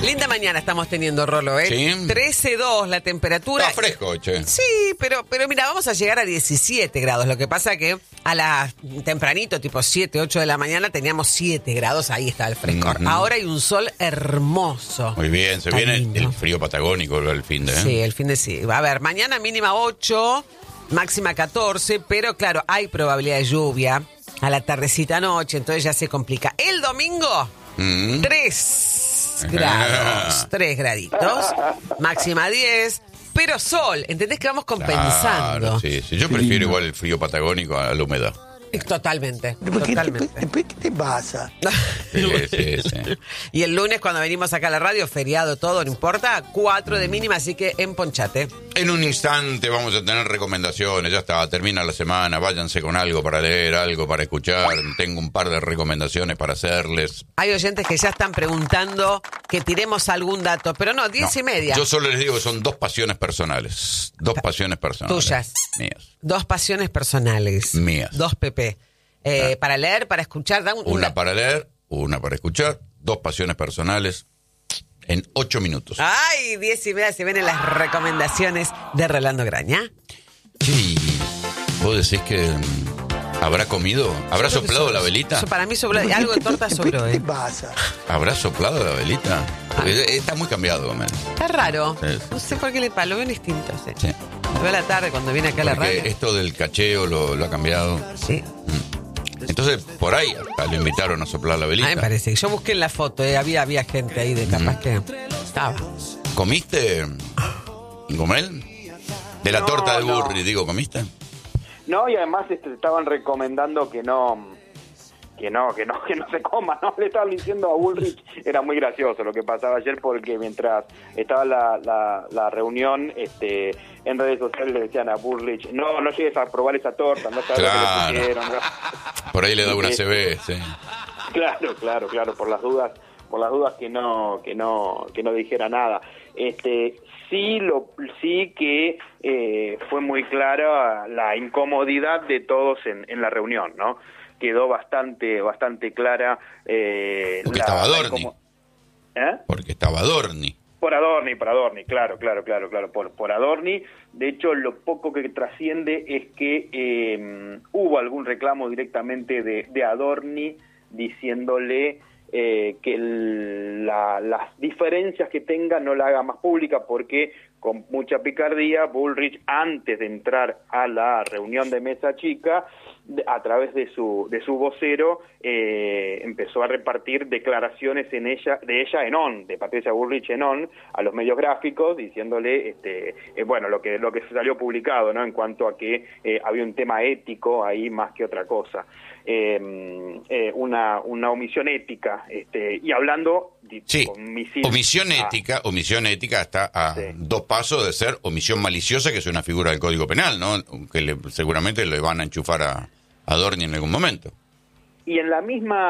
Linda mañana estamos teniendo, Rolo, ¿eh? Sí. 13.2 la temperatura. Está fresco, che. Sí, pero mira, vamos a llegar a 17 grados. Lo que pasa que a las tempranito, tipo 7, 8 de la mañana, teníamos 7 grados. Ahí está el frescor. Ahora hay un sol hermoso. Muy bien, se Está viene lindo. el frío patagónico el fin de, ¿eh? Sí, el fin de sí. A ver, mañana mínima 8, máxima 14, pero claro, hay probabilidad de lluvia a la tardecita noche, entonces ya se complica. El domingo, 3 grados, 3 graditos, máxima 10, pero sol, ¿entendés que vamos compensando? Claro, sí. Yo prefiero igual el frío patagónico a la humedad. Totalmente, ¿Por qué totalmente. ¿Qué te pasa? Sí. Y el lunes cuando venimos acá a la radio, feriado, todo, no importa, 4 de mínima, así que emponchate. En un instante vamos a tener recomendaciones, ya está, termina la semana, váyanse con algo para leer, algo para escuchar, tengo un par de recomendaciones para hacerles. Hay oyentes que ya están preguntando que tiremos algún dato, pero no, 10:30. Yo solo les digo que son 2 pasiones personales, 2 pasiones personales. Tuyas. Mías. 2 pasiones personales. Mías. 2 PP. Para leer, para escuchar. Una para leer, una para escuchar, 2 pasiones personales en 8 minutos. Ay, 10:30 se vienen las recomendaciones de Rolando Graña. Sí, vos decís que habrá comido, habrá Yo creo que soplado la velita. Para mí sobró, algo de torta sobró, ¿Qué te pasa? ¿Habrá soplado la velita? Porque está muy cambiado, Mel. Está raro. Sí. No sé por qué le palo, veo distinto. Sí. Sí. Lo veo a la tarde cuando viene acá a la Porque radio. esto del cacheo lo ha cambiado. Sí. Entonces, por ahí hasta lo invitaron a soplar la velita. A mí me parece. Yo busqué en la foto, había gente ahí de capaz que estaba. ¿Comiste, Gomel? De la No, torta de no. Burri, digo, ¿comiste? No, y además estaban recomendando que no se coma, ¿no? Le estaban diciendo a Bullrich, era muy gracioso lo que pasaba ayer, porque mientras estaba la reunión, en redes sociales le decían a Bullrich, no llegues a probar esa torta, no sabes Claro. lo que le pusieron. ¿no? Por ahí le da una CB, sí. Claro, por las dudas que no dijera nada. Sí que fue muy clara la incomodidad de todos en la reunión, ¿no? Quedó bastante clara. Porque estaba Adorni. Porque estaba Adorni. Por Adorni, claro, por Adorni. De hecho, lo poco que trasciende es que hubo algún reclamo directamente de Adorni diciéndole que las diferencias que tenga no la haga más pública, porque con mucha picardía Bullrich, antes de entrar a la reunión de mesa chica, a través de su vocero, empezó a repartir declaraciones de ella en on, de Patricia Bullrich en on, a los medios gráficos, diciéndole lo que salió publicado, ¿no? En cuanto a que había un tema ético ahí más que otra cosa. Una omisión ética, y hablando Sí, con misil omisión ética hasta a Sí. 2 pasos de ser omisión maliciosa, que es una figura del Código Penal, ¿no? Que seguramente le van a enchufar a Adorni en algún momento. y en la misma